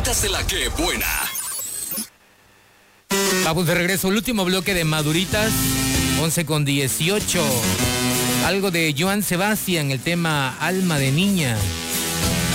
Maduritas de la que buena. Vamos de regreso, el último bloque de Maduritas, 11:18. Algo de Joan Sebastián, el tema Alma de Niña.